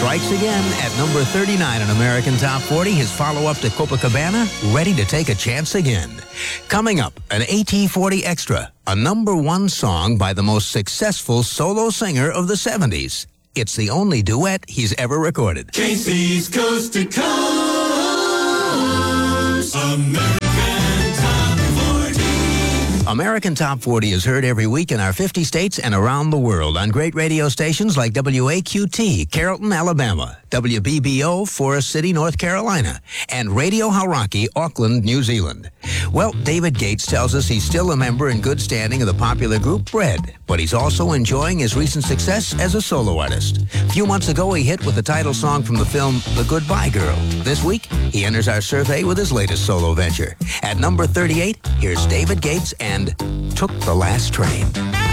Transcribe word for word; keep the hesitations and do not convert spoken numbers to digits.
strikes again at number thirty-nine on American Top forty. His follow-up to Copacabana, Ready to Take a Chance Again. Coming up, an A T forty Extra, a number one song by the most successful solo singer of the seventies. It's the only duet he's ever recorded. Casey's Coast to Coast. American Top forty. American Top forty is heard every week in our fifty states and around the world on great radio stations like W A Q T, Carrollton, Alabama, W B B O, Forest City, North Carolina, and Radio Hauraki, Auckland, New Zealand. Well, David Gates tells us he's still a member in good standing of the popular group Bread, but he's also enjoying his recent success as a solo artist. A few months ago, he hit with the title song from the film The Goodbye Girl. This week, he enters our survey with his latest solo venture. At number thirty-eight, here's David Gates and Took the Last Train.